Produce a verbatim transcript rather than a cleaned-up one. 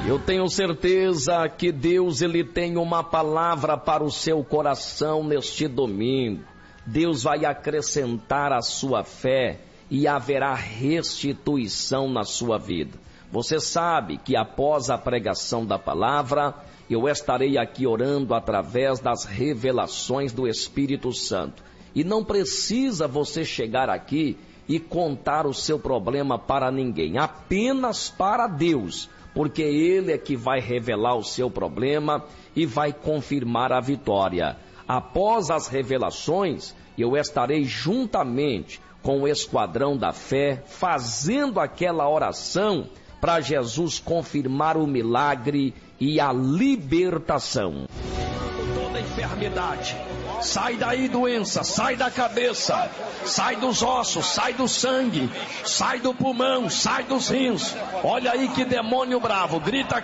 Eu tenho certeza que Deus ele tem uma palavra para o seu coração neste domingo. Deus vai acrescentar a sua fé e haverá restituição na sua vida. Você sabe que após a pregação da palavra, eu estarei aqui orando através das revelações do Espírito Santo. E não precisa você chegar aqui e contar o seu problema para ninguém, apenas para Deus, porque Ele é que vai revelar o seu problema e vai confirmar a vitória. Após as revelações, eu estarei juntamente com o esquadrão da fé, fazendo aquela oração para Jesus confirmar o milagre e a libertação. Toda enfermidade, sai daí doença, sai da cabeça, sai dos ossos, sai do sangue, sai do pulmão, sai dos rins. Olha aí que demônio bravo, grita